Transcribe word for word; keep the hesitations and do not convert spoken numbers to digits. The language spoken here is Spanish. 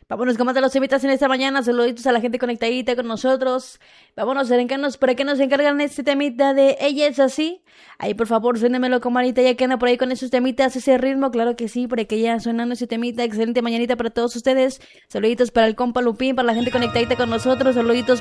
Vámonos con más de los temitas en esta mañana. Saluditos a la gente conectadita con nosotros. Vámonos, erencanos, ¿para qué nos encargan este temita de Ella es así? Ahí, por favor, suénemelo, comadita, ya que anda por ahí con esos temitas, ese ritmo. Claro que sí, por que ya sonando ese temita. Excelente mañanita para todos ustedes. Saluditos para el compa Lupín, para la gente conectadita con nosotros. Saluditos